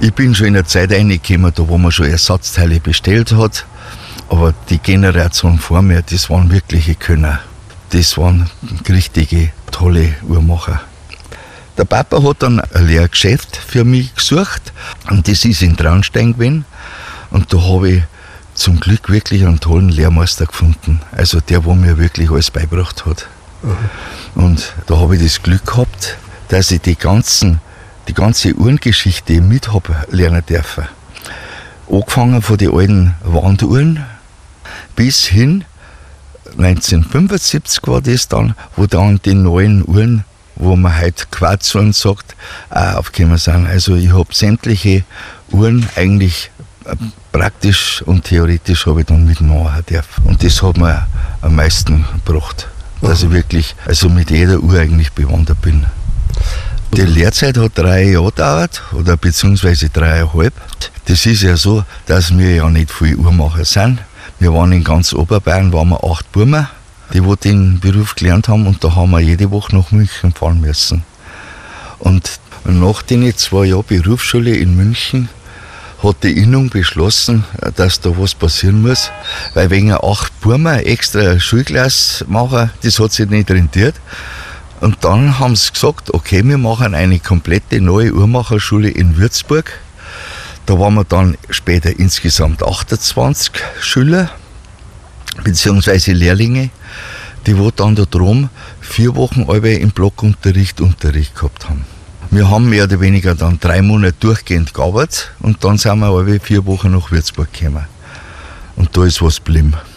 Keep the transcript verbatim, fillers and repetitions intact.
Ich bin schon in der Zeit reingekommen, da wo man schon Ersatzteile bestellt hat. Aber die Generation vor mir, das waren wirkliche Könner. Das waren richtige, tolle Uhrmacher. Der Papa hat dann ein Lehrgeschäft für mich gesucht und das ist in Traunstein gewesen. Und da habe ich zum Glück wirklich einen tollen Lehrmeister gefunden. Also der, der mir wirklich alles beigebracht hat. Mhm. Und da habe ich das Glück gehabt, dass ich die, ganzen, die ganze Uhrengeschichte mit habe lernen dürfen. Angefangen von den alten Wanduhren bis hin neunzehnhundertfünfundsiebzig war das dann, wo dann die neuen Uhren, wo man heute Quarzuhren sagt, auch aufgekommen sind. Also ich habe sämtliche Uhren eigentlich praktisch und theoretisch habe ich dann mitmachen dürfen. Und das hat mir am meisten gebracht, dass ich wirklich also mit jeder Uhr eigentlich bewandert bin. Die Lehrzeit hat drei Jahre gedauert, oder beziehungsweise dreieinhalb. Das ist ja so, dass wir ja nicht viele Uhrmacher sind. Wir waren in ganz Oberbayern, waren wir acht Burmer, die, die den Beruf gelernt haben, und da haben wir jede Woche nach München fahren müssen. Und nach den zwei Jahren Berufsschule in München hat die Innung beschlossen, dass da was passieren muss, weil wegen acht Burmer extra Schulklasse machen, das hat sich nicht rentiert. Und dann haben sie gesagt, okay, wir machen eine komplette neue Uhrmacherschule in Würzburg. Da waren wir dann später insgesamt achtundzwanzig Schüler, beziehungsweise Lehrlinge, die wo dann da drum vier Wochen alle im Blockunterricht Unterricht gehabt haben. Wir haben mehr oder weniger dann drei Monate durchgehend gearbeitet und dann sind wir alle vier Wochen nach Würzburg gekommen. Und da ist was geblieben.